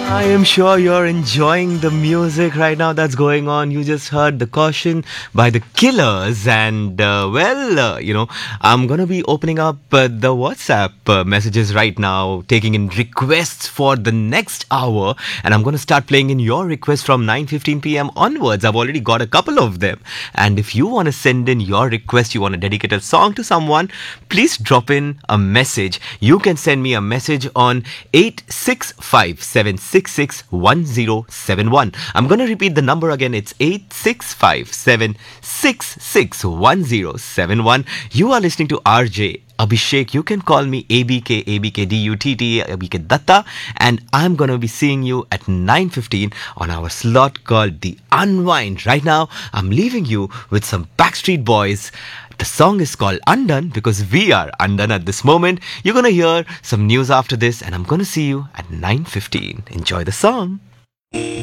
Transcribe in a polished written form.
I am sure you're enjoying the music right now that's going on. You just heard The Caution by The Killers. And, I'm going to be opening up the WhatsApp messages right now, taking in requests for the next hour. And I'm going to start playing in your requests from 9:15 p.m. onwards. I've already got a couple of them. And if you want to send in your request, you want to dedicate a song to someone, please drop in a message. You can send me a message on 865-766-1071. I'm going to repeat the number again. It's 865-766-1071. You are listening to RJ Abhishek. You can call me ABK, ABKDUTT, ABK Datta, and I'm going to be seeing you at 9:15 on our slot called The Unwind. Right now, I'm leaving you with some Backstreet Boys. The song is called Undone because we are undone at this moment. You're going to hear some news after this, and I'm going to see you at 9:15. Enjoy the song.